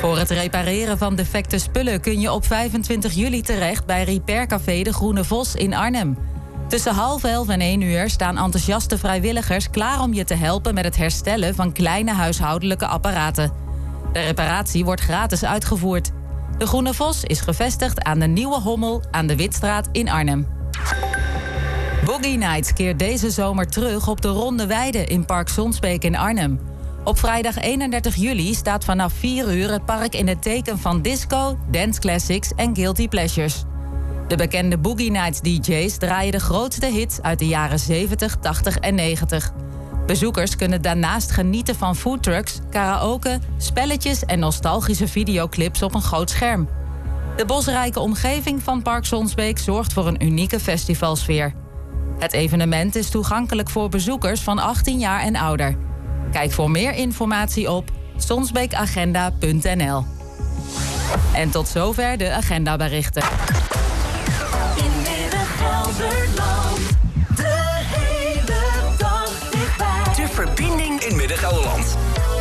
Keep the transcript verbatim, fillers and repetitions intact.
Voor het repareren van defecte spullen kun je op vijfentwintig juli terecht bij Repaircafé De Groene Vos in Arnhem. Tussen half elf en één uur staan enthousiaste vrijwilligers klaar om je te helpen met het herstellen van kleine huishoudelijke apparaten. De reparatie wordt gratis uitgevoerd. De Groene Vos is gevestigd aan de Nieuwe Hommel aan de Witstraat in Arnhem. Boogie Nights keert deze zomer terug op de Ronde Weide in Park Sonsbeek in Arnhem. Op vrijdag eenendertig juli staat vanaf vier uur het park in het teken van disco, dance classics en guilty pleasures. De bekende Boogie Nights D J's draaien de grootste hits uit de jaren zeventig, tachtig en negentig. Bezoekers kunnen daarnaast genieten van foodtrucks, karaoke, spelletjes en nostalgische videoclips op een groot scherm. De bosrijke omgeving van Park Sonsbeek zorgt voor een unieke festivalsfeer. Het evenement is toegankelijk voor bezoekers van achttien jaar en ouder. Kijk voor meer informatie op sonsbeekagenda punt n l. En tot zover de agendaberichten.